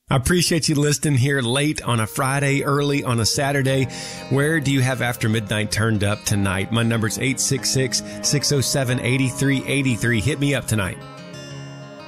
I appreciate you listening here late on a Friday, early on a Saturday. Where do you have After Midnight turned up tonight? My number's 866-607-8383. Hit me up tonight.